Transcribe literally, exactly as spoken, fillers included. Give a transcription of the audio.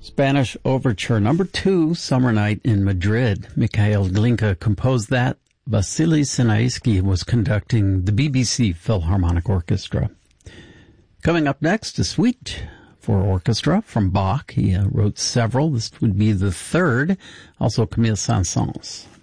Spanish Overture number two, Summer Night in Madrid. Mikhail Glinka composed that. Vasily Sinaisky was conducting the B B C Philharmonic Orchestra. Coming up next, a suite for orchestra from Bach. He uh, wrote several. This would be the third. Also Camille Saint-Saëns.